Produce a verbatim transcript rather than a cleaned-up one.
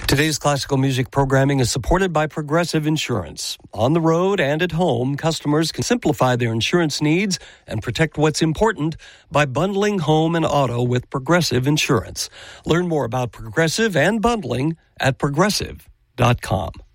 Today's classical music programming is supported by Progressive Insurance. On the road and at home, customers can simplify their insurance needs and protect what's important by bundling home and auto with Progressive Insurance. Learn more about Progressive and bundling at progressive dot com.